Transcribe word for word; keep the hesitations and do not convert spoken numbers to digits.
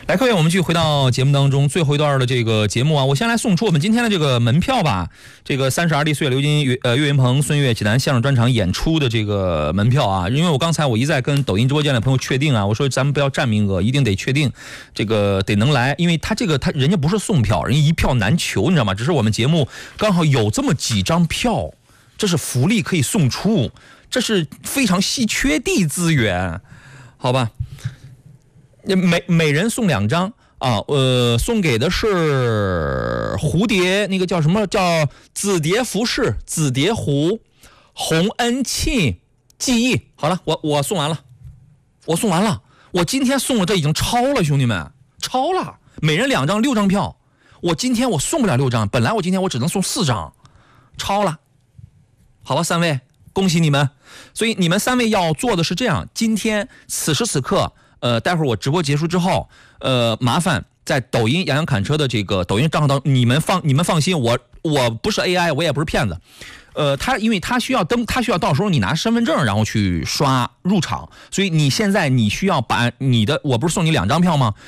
来，各位，我们继续回到节目当中最后一段的这个节目啊，我先来送出我们今天的这个门票吧。这个三十而立岁月流金呃岳云鹏、孙越、济南相声专场演出的这个门票啊，因为我刚才我一再跟抖音直播间的朋友确定啊，我说咱们不要占名额，一定得确定这个得能来，因为他这个他人家不是送票，人家一票难求，你知道吗？只是我们节目刚好有这么几张票，这是福利可以送出，这是非常稀缺的资源，好吧？每每人送两张啊，呃，送给的是蝴蝶，那个叫什么叫紫蝶服饰、紫蝶壶、洪恩庆记忆。好了，我我送完了，我送完了，我今天送了，这已经超了，兄弟们，超了，每人两张，六张票。我今天我送不了六张，本来我今天我只能送四张，超了。好吧，三位，恭喜你们。所以你们三位要做的是这样，今天此时此刻。呃，待会儿我直播结束之后，呃，麻烦在抖音杨洋侃车的这个抖音账号当中，你们放你们放心，我我不是 A I， 我也不是骗子，呃，他因为他需要登，他需要到时候你拿身份证然后去刷入场，所以你现在你需要把你的，我不是送你两张票吗？